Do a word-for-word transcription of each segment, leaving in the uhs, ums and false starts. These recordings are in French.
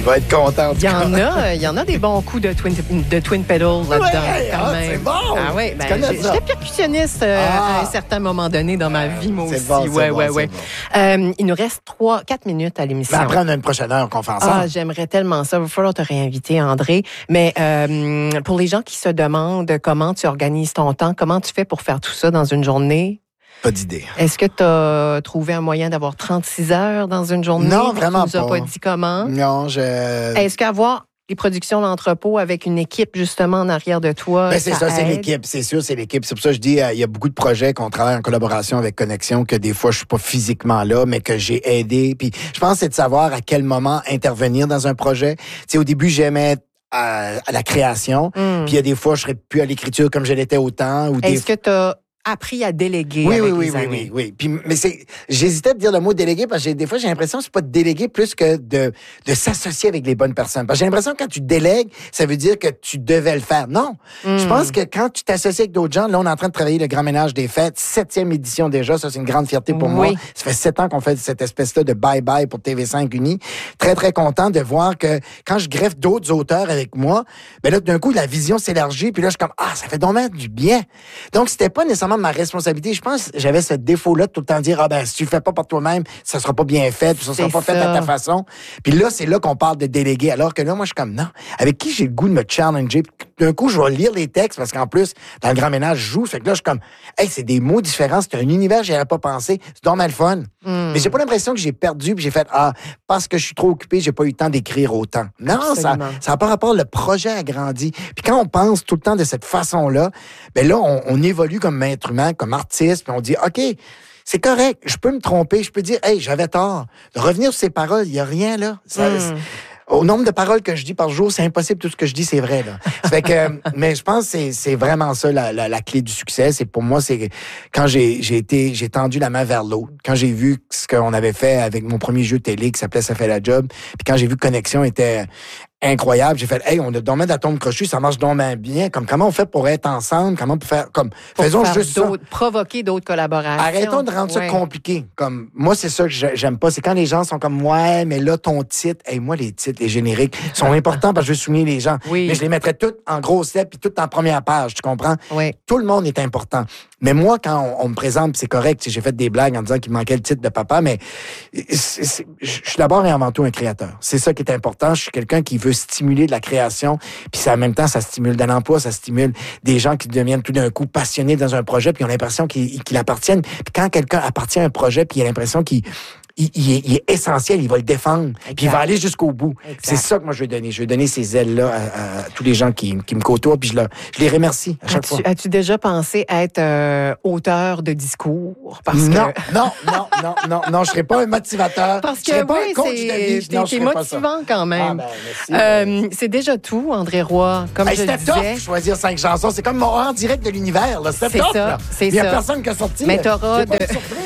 vas être content. Il y en a, il y en a des bons coups de twin, de twin pedal là-dedans, ouais, quand ah, même. C'est bon. Ah oui, ben, j'étais percussionniste euh, ah. à un certain moment donné dans ma vie, moi aussi. Bon, ouais, bon, ouais, ouais. Bon. Euh, il nous reste trois, quatre minutes à l'émission. Ben après, on a une prochaine heure qu'on fait ensemble. Ah, j'aimerais tellement ça. Il va falloir te réinviter, André. Mais euh, pour les gens qui se demandent comment tu organises ton temps, comment tu fais pour faire tout ça dans une journée? Pas d'idée. Est-ce que tu as trouvé un moyen d'avoir trente-six heures dans une journée? Non, vraiment pas. Tu nous as pas dit comment? Non, je... Est-ce qu'avoir les productions d'entrepôt avec une équipe justement en arrière de toi, ben, c'est ça, ça c'est aide? l'équipe. C'est sûr, c'est l'équipe. C'est pour ça que je dis, il y a beaucoup de projets qu'on travaille en collaboration avec Connexion, que des fois, je suis pas physiquement là, mais que j'ai aidé. Puis je pense que c'est de savoir à quel moment intervenir dans un projet. Tu sais, au début, j'aimais à, à la création. Mm. Puis il y a des fois, je serais plus à l'écriture comme je l'étais autant. Ou Est-ce des... que tu as appris à déléguer oui, avec oui, les oui, amis? oui, oui, oui. Puis, mais c'est, j'hésitais à dire le mot déléguer parce que des fois, j'ai l'impression que c'est pas de déléguer plus que de, de s'associer avec les bonnes personnes. Parce que j'ai l'impression que quand tu délègues, ça veut dire que tu devais le faire. Non. Mm. Je pense que quand tu t'associes avec d'autres gens, là, on est en train de travailler le Grand Ménage des Fêtes, septième édition déjà. Ça, c'est une grande fierté pour oui. moi. Ça fait sept ans qu'on fait cette espèce-là de bye-bye pour T V cinq Uni. Très, très content de voir que quand je greffe d'autres auteurs avec moi, ben là, d'un coup, la vision s'élargit. Puis là, je suis comme, ah, ça fait donc même du bien. Donc, c'était pas nécessairement ma responsabilité. Je pense que j'avais ce défaut-là de tout le temps dire, ah ben, si tu le fais pas par toi-même, ça sera pas bien fait, puis ça sera pas ça. fait à ta façon. Puis là, c'est là qu'on parle de déléguer. Alors que là, moi, je suis comme, non. Avec qui j'ai le goût de me challenger? D'un coup, je vais lire les textes, parce qu'en plus, dans le Grand Ménage, je joue. Fait que là, je suis comme, hey, c'est des mots différents. C'est un univers que j'avais pas pensé. C'est donc mal fun. Mm. Mais j'ai pas l'impression que j'ai perdu, puis j'ai fait, ah, parce que je suis trop occupé, j'ai pas eu le temps d'écrire autant. Non, Absolument. ça, ça a pas rapport, le projet a grandi. Puis quand on pense tout le temps de cette façon-là, ben là, on, on évolue comme être humain, comme artiste, puis on dit, OK, c'est correct, je peux me tromper, je peux dire, hey, j'avais tort. De revenir sur ces paroles, il n'y a rien là. Ça, mm. Au nombre de paroles que je dis par jour, c'est impossible, tout ce que je dis, c'est vrai. Là. Fait que, mais je pense que c'est, c'est vraiment ça la, la, la clé du succès. C'est pour moi, c'est quand j'ai, j'ai été, j'ai tendu la main vers l'autre. Quand j'ai vu ce qu'on avait fait avec mon premier jeu télé qui s'appelait Ça fait la job, puis quand j'ai vu que Connexion était incroyable, j'ai fait, hey, on a domaine d'atomes crochus, ça marche domaine bien. Comme comment on fait pour être ensemble, comment pour faire, comme, pour faisons faire juste ça. Provoquer d'autres collaborations. Arrêtons de rendre ouais. ça compliqué. Comme, moi, c'est ça que j'aime pas. C'est quand les gens sont comme, ouais, mais là, ton titre, hey, moi, les titres, les génériques sont importants parce que je veux souligner les gens. Oui. Mais je les mettrais toutes en grosses lettres puis toutes en première page, tu comprends? Oui. Tout le monde est important. Mais moi, quand on, on me présente, c'est correct, j'ai fait des blagues en disant qu'il manquait le titre de papa, mais c'est, c'est, je suis d'abord et avant tout un créateur. C'est ça qui est important. Je suis quelqu'un qui veut stimuler de la création, puis ça, en même temps, ça stimule de l'emploi, ça stimule des gens qui deviennent tout d'un coup passionnés dans un projet, puis ils ont l'impression qu'ils, qu'ils appartiennent. Puis quand quelqu'un appartient à un projet, puis il a l'impression qu'il Il, il, est, il est essentiel, il va le défendre, exact. Puis il va aller jusqu'au bout. Exact. C'est ça que moi je veux donner. Je veux donner ces ailes-là à, à, à tous les gens qui, qui me côtoient, puis je, leur, je les remercie à chaque as-tu, fois. As-tu déjà pensé être euh, auteur de discours? Parce non, que... non, non, non, non, non, je serais pas un motivateur. Parce que je serais pas oui, un coach c'est, de vie. c'est, Non, c'est motivant quand même. Ah, ben, merci, euh, c'est déjà tout, André Roy. Comme hey, je c'était disais. C'était tough choisir cinq chansons. C'est comme mon en direct de l'univers. Là. C'était c'est top. Ça, là. c'est il y a ça. personne qui a sorti. Mais t'auras de...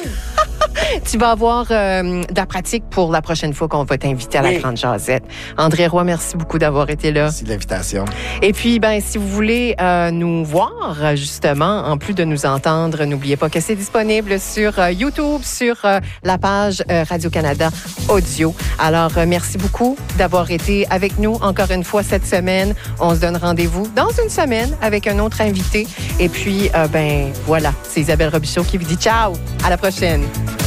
Tu vas avoir euh, de la pratique pour la prochaine fois qu'on va t'inviter à la oui. Grande Jazette. André Roy, merci beaucoup d'avoir été là. Merci de l'invitation. Et puis, ben, si vous voulez euh, nous voir, justement, en plus de nous entendre, n'oubliez pas que c'est disponible sur euh, YouTube, sur euh, la page euh, Radio-Canada Audio. Alors, euh, merci beaucoup d'avoir été avec nous encore une fois cette semaine. On se donne rendez-vous dans une semaine avec un autre invité. Et puis, euh, ben, voilà, c'est Isabelle Robichaud qui vous dit ciao. À la prochaine.